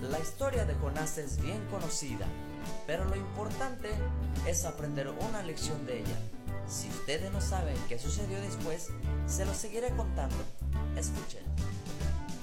La historia de Jonás es bien conocida, pero lo importante es aprender una lección de ella. Si ustedes no saben qué sucedió después, se lo seguiré contando. Escuchen.